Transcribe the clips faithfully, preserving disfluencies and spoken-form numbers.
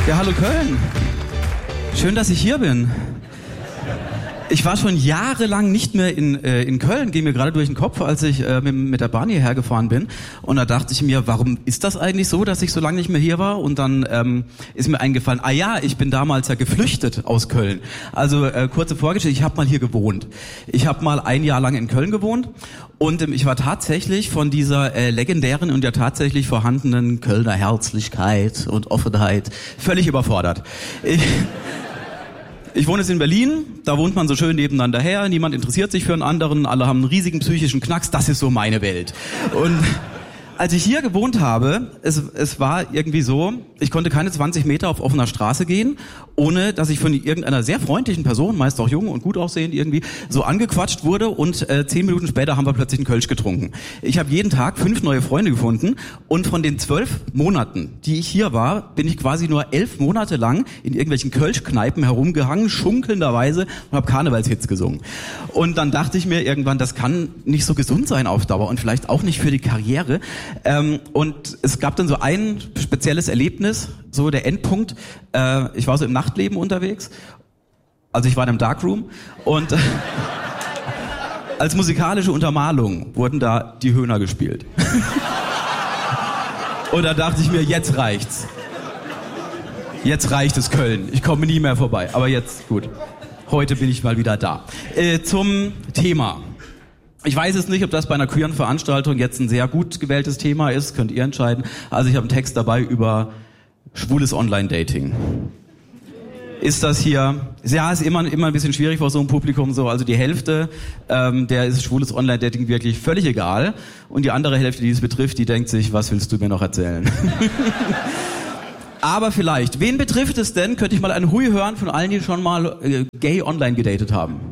Ja, hallo Köln. Schön, dass ich hier bin. Ich war schon jahrelang nicht mehr in, äh, in Köln, ging mir gerade durch den Kopf, als ich äh, mit, mit der Bahn hierher gefahren bin. Und da dachte ich mir, warum ist das eigentlich so, dass ich so lange nicht mehr hier war? Und dann ähm, ist mir eingefallen, ah ja, ich bin damals ja geflüchtet aus Köln. Also äh, kurze Vorgeschichte, ich habe mal hier gewohnt. Ich habe mal ein Jahr lang in Köln gewohnt. Und ähm, ich war tatsächlich von dieser äh, legendären und ja tatsächlich vorhandenen Kölner Herzlichkeit und Offenheit völlig überfordert. Ich... Ich wohne jetzt in Berlin, da wohnt man so schön nebeneinander her, niemand interessiert sich für einen anderen, alle haben einen riesigen psychischen Knacks, das ist so meine Welt. Und als ich hier gewohnt habe, es, es war irgendwie so, ich konnte keine zwanzig Meter auf offener Straße gehen, ohne dass ich von irgendeiner sehr freundlichen Person, meist auch jung und gut aussehend irgendwie, so angequatscht wurde und äh, zehn Minuten später haben wir plötzlich einen Kölsch getrunken. Ich habe jeden Tag fünf neue Freunde gefunden und von den zwölf Monaten, die ich hier war, bin ich quasi nur elf Monate lang in irgendwelchen Kölschkneipen herumgehangen, schunkelnderweise und habe Karnevalshits gesungen. Und dann dachte ich mir irgendwann, das kann nicht so gesund sein auf Dauer und vielleicht auch nicht für die Karriere. Ähm, und es gab dann so ein spezielles Erlebnis, so der Endpunkt. Äh, ich war so im Nachtleben unterwegs, also ich war in einem Darkroom und äh, als musikalische Untermalung wurden da die Höhner gespielt. Und da dachte ich mir, jetzt reicht's. Jetzt reicht es Köln, ich komme nie mehr vorbei. Aber jetzt, gut, heute bin ich mal wieder da. Äh, zum Thema. Ich weiß es nicht, ob das bei einer queeren Veranstaltung jetzt ein sehr gut gewähltes Thema ist, könnt ihr entscheiden. Also ich habe einen Text dabei über schwules Online-Dating. Ist das hier, ja, ist immer, immer ein bisschen schwierig vor so einem Publikum so, also die Hälfte, ähm, der ist schwules Online-Dating wirklich völlig egal und die andere Hälfte, die es betrifft, die denkt sich, was willst du mir noch erzählen? Aber vielleicht, wen betrifft es denn, könnte ich mal ein Hui hören von allen, die schon mal äh, gay online gedatet haben?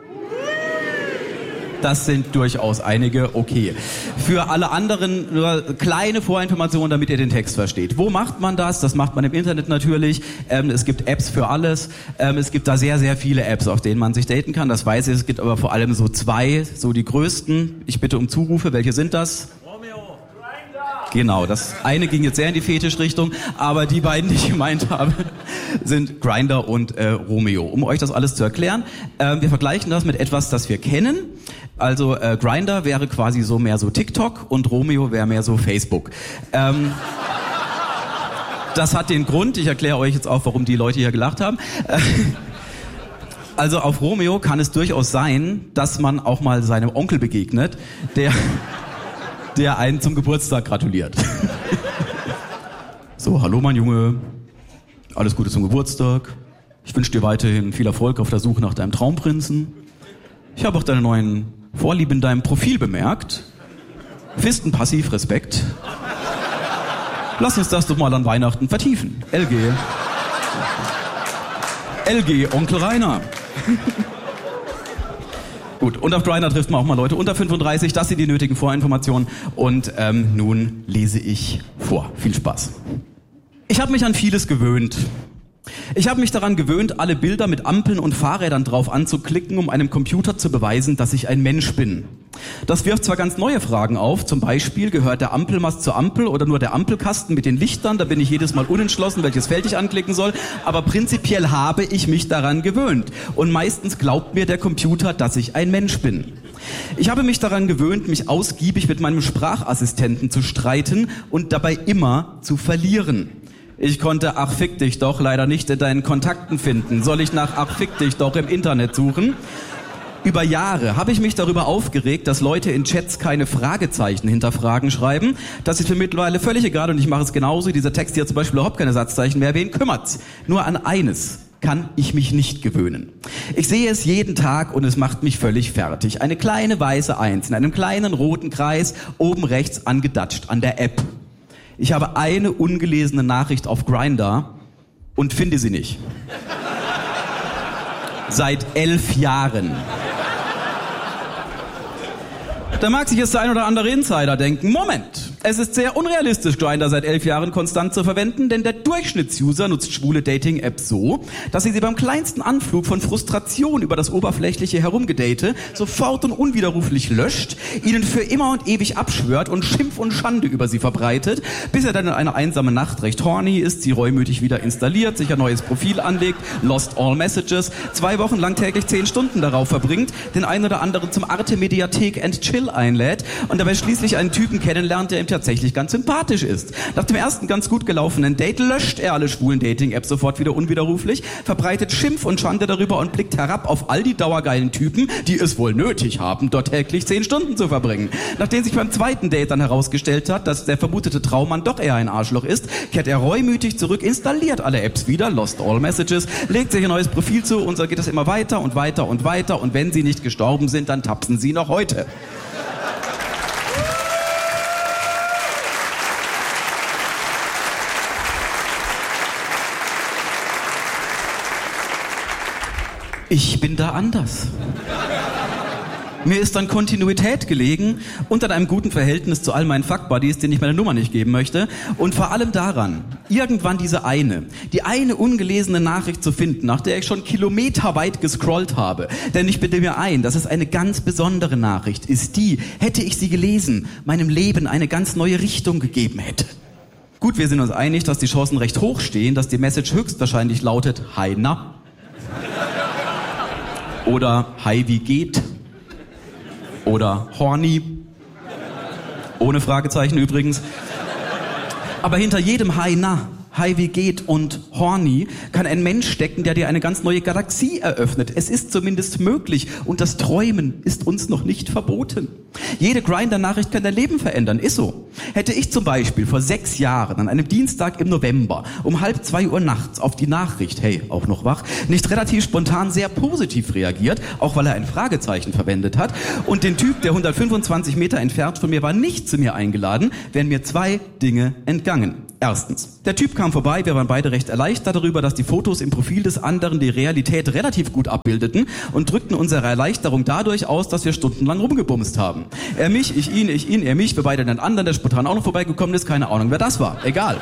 Das sind durchaus einige, okay. Für alle anderen nur kleine Vorinformationen, damit ihr den Text versteht. Wo macht man das? Das macht man im Internet natürlich. Ähm, es gibt Apps für alles. Ähm, es gibt da sehr, sehr viele Apps, auf denen man sich daten kann. Das weiß ich. Es gibt aber vor allem so zwei, so die größten. Ich bitte um Zurufe. Welche sind das? Romeo. Genau, das eine ging jetzt sehr in die Fetischrichtung, aber die beiden, die ich gemeint habe, sind Grindr und äh, Romeo. Um euch das alles zu erklären, äh, wir vergleichen das mit etwas, das wir kennen. Also äh, Grindr wäre quasi so mehr so TikTok und Romeo wäre mehr so Facebook. Ähm, das hat den Grund, ich erkläre euch jetzt auch, warum die Leute hier gelacht haben. Äh, also auf Romeo kann es durchaus sein, dass man auch mal seinem Onkel begegnet, der, der einen zum Geburtstag gratuliert. So, hallo mein Junge, alles Gute zum Geburtstag. Ich wünsche dir weiterhin viel Erfolg auf der Suche nach deinem Traumprinzen. Ich habe auch deine neuen Vorlieben in deinem Profil bemerkt. Fisten passiv, Respekt. Lass uns das doch mal an Weihnachten vertiefen. L G. L G, Onkel Rainer. Gut, und auf Grindr trifft man auch mal Leute unter fünfunddreißig. Das sind die nötigen Vorinformationen. Und ähm, nun lese ich vor. Viel Spaß. Ich habe mich an vieles gewöhnt. Ich habe mich daran gewöhnt, alle Bilder mit Ampeln und Fahrrädern drauf anzuklicken, um einem Computer zu beweisen, dass ich ein Mensch bin. Das wirft zwar ganz neue Fragen auf, zum Beispiel, gehört der Ampelmast zur Ampel oder nur der Ampelkasten mit den Lichtern? Da bin ich jedes Mal unentschlossen, welches Feld ich anklicken soll. Aber prinzipiell habe ich mich daran gewöhnt. Und meistens glaubt mir der Computer, dass ich ein Mensch bin. Ich habe mich daran gewöhnt, mich ausgiebig mit meinem Sprachassistenten zu streiten und dabei immer zu verlieren. Ich konnte Ach fick dich doch leider nicht in deinen Kontakten finden. Soll ich nach Ach fick dich doch im Internet suchen? Über Jahre habe ich mich darüber aufgeregt, dass Leute in Chats keine Fragezeichen hinter Fragen schreiben. Das ist mir mittlerweile völlig egal und ich mache es genauso. Dieser Text hier zum Beispiel überhaupt keine Satzzeichen mehr. Wen kümmert's? Nur an eines kann ich mich nicht gewöhnen. Ich sehe es jeden Tag und es macht mich völlig fertig. Eine kleine weiße Eins in einem kleinen roten Kreis, oben rechts angedatscht an der App. Ich habe eine ungelesene Nachricht auf Grindr und finde sie nicht. Seit elf Jahren. Da mag sich jetzt der ein oder andere Insider denken, Moment, Es ist sehr unrealistisch, Grindr seit elf Jahren konstant zu verwenden, denn der Durchschnittsuser nutzt schwule Dating-Apps so, dass sie sie beim kleinsten Anflug von Frustration über das oberflächliche Herumgedate sofort und unwiderruflich löscht, ihnen für immer und ewig abschwört und Schimpf und Schande über sie verbreitet, bis er dann in einer einsamen Nacht recht horny ist, sie reumütig wieder installiert, sich ein neues Profil anlegt, lost all messages, zwei Wochen lang täglich zehn Stunden darauf verbringt, den einen oder anderen zum Arte Mediathek and Chill einlädt und dabei schließlich einen Typen kennenlernt, der ihm tatsächlich ganz sympathisch ist. Nach dem ersten ganz gut gelaufenen Date löscht er alle schwulen Dating-Apps sofort wieder unwiderruflich, verbreitet Schimpf und Schande darüber und blickt herab auf all die dauergeilen Typen, die es wohl nötig haben, dort täglich zehn Stunden zu verbringen. Nachdem sich beim zweiten Date dann herausgestellt hat, dass der vermutete Traummann doch eher ein Arschloch ist, kehrt er reumütig zurück, installiert alle Apps wieder, lost all messages, legt sich ein neues Profil zu und so geht es immer weiter und weiter und weiter und wenn sie nicht gestorben sind, dann tapsen sie noch heute. Ich bin da anders. Mir ist an Kontinuität gelegen und an einem guten Verhältnis zu all meinen Fuckbuddies, denen ich meine Nummer nicht geben möchte. Und vor allem daran, irgendwann diese eine, die eine ungelesene Nachricht zu finden, nach der ich schon kilometerweit gescrollt habe. Denn ich bilde mir ein, dass es eine ganz besondere Nachricht ist, die, hätte ich sie gelesen, meinem Leben eine ganz neue Richtung gegeben hätte. Gut, wir sind uns einig, dass die Chancen recht hoch stehen, dass die Message höchstwahrscheinlich lautet, Hi, na? Oder Hi, wie geht? Oder horny? Ohne Fragezeichen übrigens. Aber hinter jedem Hi, na, Hi, wie geht und horny kann ein Mensch stecken, der dir eine ganz neue Galaxie eröffnet. Es ist zumindest möglich und das Träumen ist uns noch nicht verboten. Jede Grindr-Nachricht kann dein Leben verändern, ist so. Hätte ich zum Beispiel vor sechs Jahren an einem Dienstag im November um halb zwei Uhr nachts auf die Nachricht, hey, auch noch wach, nicht relativ spontan sehr positiv reagiert, auch weil er ein Fragezeichen verwendet hat und den Typ, der hundertfünfundzwanzig Meter entfernt von mir war, nicht zu mir eingeladen, wären mir zwei Dinge entgangen. Erstens, der Typ kam vorbei, wir waren beide recht erleichtert darüber, dass die Fotos im Profil des anderen die Realität relativ gut abbildeten und drückten unsere Erleichterung dadurch aus, dass wir stundenlang rumgebumst haben. Er mich, ich ihn, ich ihn, er mich, wir beide den anderen, der spontan auch noch vorbeigekommen ist, keine Ahnung, wer das war, egal.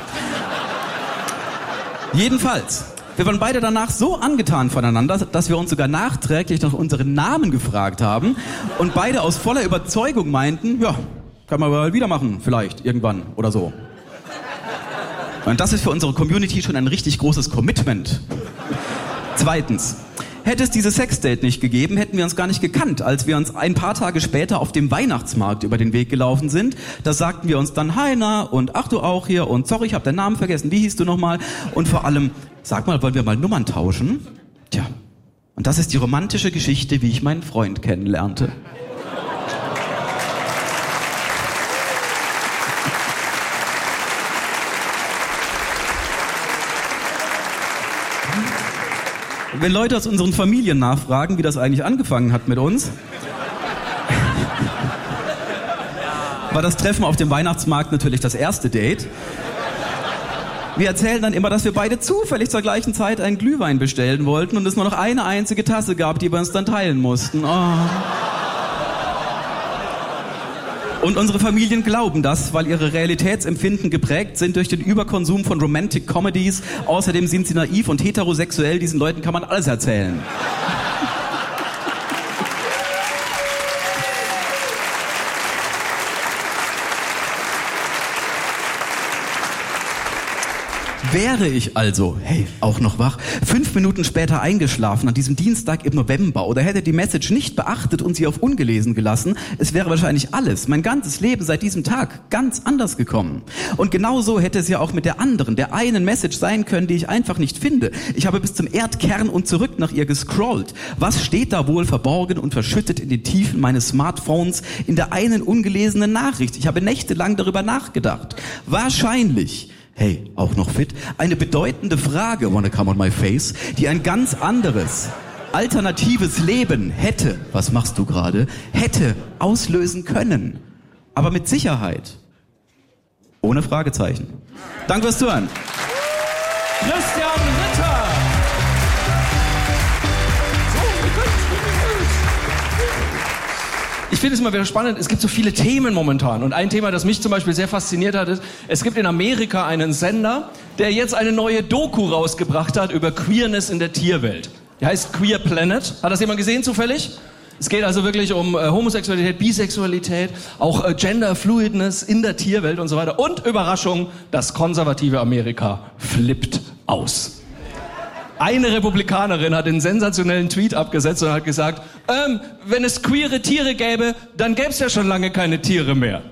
Jedenfalls, wir waren beide danach so angetan voneinander, dass wir uns sogar nachträglich nach unseren Namen gefragt haben und beide aus voller Überzeugung meinten, ja, kann man mal wieder machen, vielleicht, irgendwann oder so. Und das ist für unsere Community schon ein richtig großes Commitment. Zweitens, hätte es dieses Sexdate nicht gegeben, hätten wir uns gar nicht gekannt. Als wir uns ein paar Tage später auf dem Weihnachtsmarkt über den Weg gelaufen sind, da sagten wir uns dann Hi, na, und ach du auch hier und sorry, ich habe deinen Namen vergessen, wie hieß du nochmal? Und vor allem, sag mal, wollen wir mal Nummern tauschen? Tja, und das ist die romantische Geschichte, wie ich meinen Freund kennenlernte. Wenn Leute aus unseren Familien nachfragen, wie das eigentlich angefangen hat mit uns, war das Treffen auf dem Weihnachtsmarkt natürlich das erste Date. Wir erzählen dann immer, dass wir beide zufällig zur gleichen Zeit einen Glühwein bestellen wollten und es nur noch eine einzige Tasse gab, die wir uns dann teilen mussten. Oh. Und unsere Familien glauben das, weil ihre Realitätsempfinden geprägt sind durch den Überkonsum von Romantic Comedies. Außerdem sind sie naiv und heterosexuell. Diesen Leuten kann man alles erzählen. Wäre ich also, hey, auch noch wach, fünf Minuten später eingeschlafen an diesem Dienstag im November oder hätte die Message nicht beachtet und sie auf ungelesen gelassen, es wäre wahrscheinlich alles, mein ganzes Leben seit diesem Tag ganz anders gekommen. Und genauso hätte es ja auch mit der anderen, der einen Message sein können, die ich einfach nicht finde. Ich habe bis zum Erdkern und zurück nach ihr gescrollt. Was steht da wohl verborgen und verschüttet in den Tiefen meines Smartphones in der einen ungelesenen Nachricht? Ich habe nächtelang darüber nachgedacht. Wahrscheinlich, hey, auch noch fit, eine bedeutende Frage, wanna come on my face, die ein ganz anderes, alternatives Leben hätte, was machst du gerade, hätte auslösen können. Aber mit Sicherheit. Ohne Fragezeichen. Danke fürs Zuhören. Christian Ritter. Ich finde es immer wieder spannend, es gibt so viele Themen momentan. Und ein Thema, das mich zum Beispiel sehr fasziniert hat, ist, es gibt in Amerika einen Sender, der jetzt eine neue Doku rausgebracht hat über Queerness in der Tierwelt. Die heißt Queer Planet. Hat das jemand gesehen zufällig? Es geht also wirklich um äh, Homosexualität, Bisexualität, auch äh, Gender Fluidness in der Tierwelt und so weiter. Und Überraschung, das konservative Amerika flippt aus. Eine Republikanerin hat einen sensationellen Tweet abgesetzt und hat gesagt, ähm, wenn es queere Tiere gäbe, dann gäbe es ja schon lange keine Tiere mehr.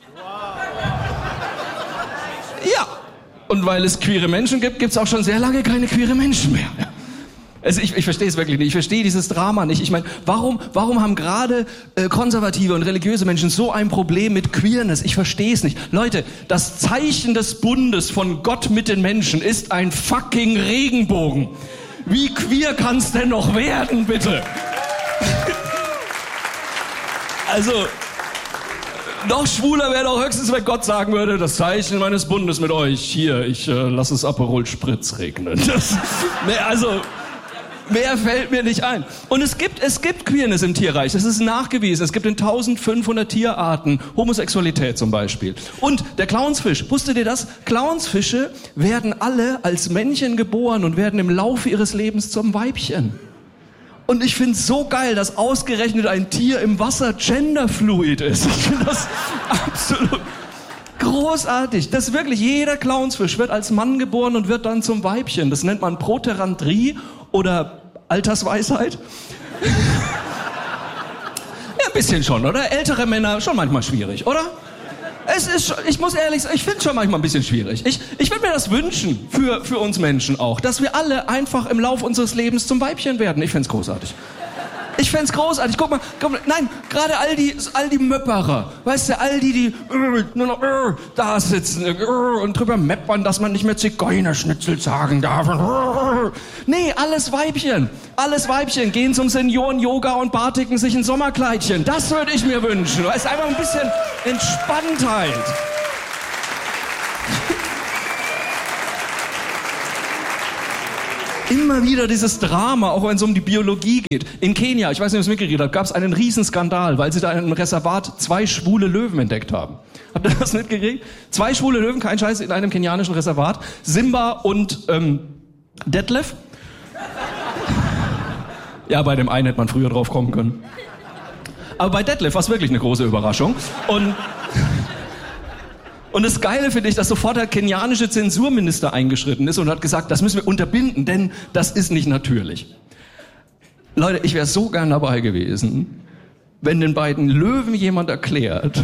Ja, und weil es queere Menschen gibt, gibt es auch schon sehr lange keine queere Menschen mehr. Also ich, ich verstehe es wirklich nicht. Ich verstehe dieses Drama nicht. Ich meine, warum, warum haben gerade äh, konservative und religiöse Menschen so ein Problem mit Queerness? Ich verstehe es nicht. Leute, das Zeichen des Bundes von Gott mit den Menschen ist ein fucking Regenbogen. Wie queer kann's denn noch werden, bitte? Also, noch schwuler wäre doch höchstens, wenn Gott sagen würde, das Zeichen meines Bundes mit euch, hier, ich äh, lasse es Aperol Spritz regnen. Das, ne, also... Mehr fällt mir nicht ein. Und es gibt, es gibt Queerness im Tierreich. Das ist nachgewiesen. Es gibt in eintausendfünfhundert Tierarten Homosexualität zum Beispiel. Und der Clownsfisch. Wusstet ihr das? Clownsfische werden alle als Männchen geboren und werden im Laufe ihres Lebens zum Weibchen. Und ich finde es so geil, dass ausgerechnet ein Tier im Wasser genderfluid ist. Ich finde das absolut großartig. Das ist wirklich, jeder Clownsfisch wird als Mann geboren und wird dann zum Weibchen. Das nennt man Proterandrie oder Altersweisheit. Ja, ein bisschen schon, oder? Ältere Männer, schon manchmal schwierig, oder? Es ist, ich muss ehrlich sagen, ich finde es schon manchmal ein bisschen schwierig. Ich, ich würde mir das wünschen, für, für uns Menschen auch, dass wir alle einfach im Laufe unseres Lebens zum Weibchen werden. Ich finde es großartig. Ich fänd's großartig. Guck mal, guck mal, nein, gerade all die, all die Möpperer, weißt du, all die, die uh, nur noch uh, da sitzen uh, und drüber meppern, dass man nicht mehr Zigeunerschnitzel sagen darf. Uh, nee, alles Weibchen, alles Weibchen, gehen zum Senioren-Yoga und bartigen sich ein Sommerkleidchen. Das würde ich mir wünschen. Weißt du, einfach ein bisschen Entspanntheit. Immer wieder dieses Drama, auch wenn es um die Biologie geht. In Kenia, ich weiß nicht, ob ihr es mitgekriegt habt, gab es einen Riesenskandal, weil sie da in einem Reservat zwei schwule Löwen entdeckt haben. Habt ihr das mitgekriegt? Zwei schwule Löwen, kein Scheiß, in einem kenianischen Reservat. Simba und ähm, Detlef. Ja, bei dem einen hätte man früher drauf kommen können. Aber bei Detlef war es wirklich eine große Überraschung. Und... Und das Geile finde ich, dass sofort der kenianische Zensurminister eingeschritten ist und hat gesagt, das müssen wir unterbinden, denn das ist nicht natürlich. Leute, ich wäre so gern dabei gewesen, wenn den beiden Löwen jemand erklärt,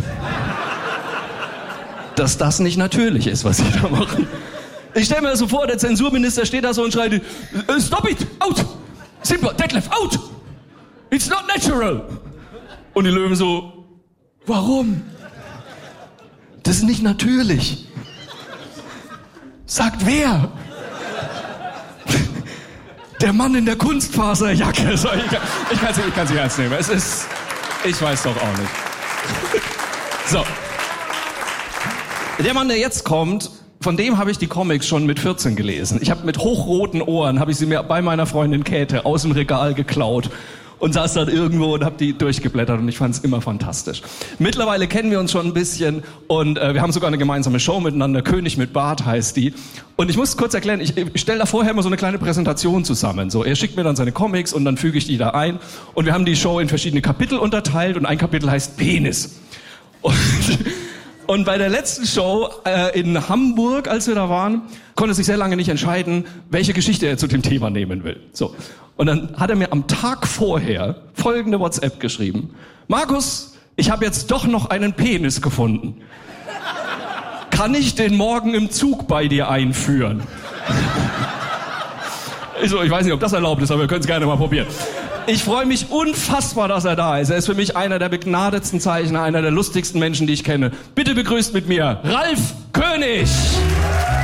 dass das nicht natürlich ist, was sie da machen. Ich stelle mir das so vor, der Zensurminister steht da so und schreit, stop it, out, Simba, Detlef, out, it's not natural. Und die Löwen so, warum? Das ist nicht natürlich. Sagt wer? Der Mann in der Kunstfaserjacke. So, ich kann es ich ich nicht ernst nehmen. Es ist, ich weiß doch auch nicht. So. Der Mann, der jetzt kommt, von dem habe ich die Comics schon mit vierzehn gelesen. Ich habe mit hochroten Ohren, habe ich sie mir bei meiner Freundin Käthe aus dem Regal geklaut. Und saß dann irgendwo und hab die durchgeblättert und ich fand's immer fantastisch. Mittlerweile kennen wir uns schon ein bisschen und äh, wir haben sogar eine gemeinsame Show miteinander. König mit Bart heißt die. Und ich muss kurz erklären, ich, ich stelle da vorher immer so eine kleine Präsentation zusammen. So, er schickt mir dann seine Comics und dann füge ich die da ein. Und wir haben die Show in verschiedene Kapitel unterteilt und ein Kapitel heißt Penis. Und, und bei der letzten Show äh, in Hamburg, als wir da waren, konnte er sich sehr lange nicht entscheiden, welche Geschichte er zu dem Thema nehmen will. So. Und dann hat er mir am Tag vorher folgende WhatsApp geschrieben. Markus, ich habe jetzt doch noch einen Penis gefunden. Kann ich den morgen im Zug bei dir einführen? Ich so, ich weiß nicht, ob das erlaubt ist, aber wir können es gerne mal probieren. Ich freue mich unfassbar, dass er da ist. Er ist für mich einer der begnadetsten Zeichner, einer der lustigsten Menschen, die ich kenne. Bitte begrüßt mit mir Ralf König.